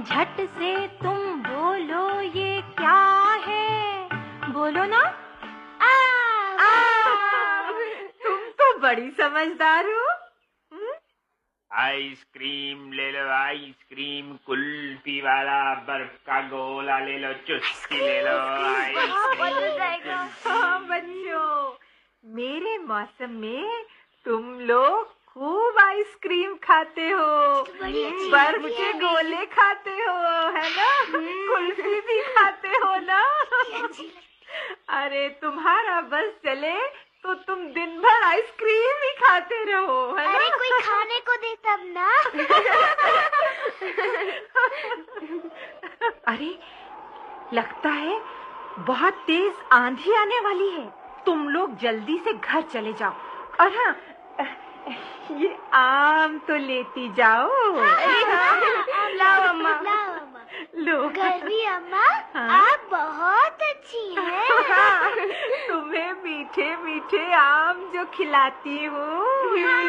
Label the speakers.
Speaker 1: झट से तुम बोलो ये क्या है, बोलो ना।
Speaker 2: तुम तो बड़ी समझदार हो।
Speaker 3: आइसक्रीम ले लो आइसक्रीम, कुल्फी वाला, बर्फ का गोला ले लो, चुस्की ले लो आइसक्रीम।
Speaker 2: हाँ बच्चों, मेरे मौसम में तुम लोग खूब आइसक्रीम खाते हो, बर्फ के गोले खाते हो, है ना? कुल्फी भी खाते हो ना? अरे तुम्हारा बस चले तो तुम दिन भर आइसक्रीम ही खाते रहो, है ना?
Speaker 4: अरे कोई खाने को दे तब ना।
Speaker 2: अरे लगता है बहुत तेज आंधी आने वाली है। तुम लोग जल्दी से घर चले जाओ और हाँ, ये आम तो लेती जाओ।
Speaker 4: लाओ अम्मा।
Speaker 2: लो।
Speaker 4: गर्वी अम्मा,
Speaker 2: हाँ?
Speaker 4: आप बहुत अच्छी हैं।
Speaker 2: तुम्हें मीठे मीठे आम जो खिलाती हूँ।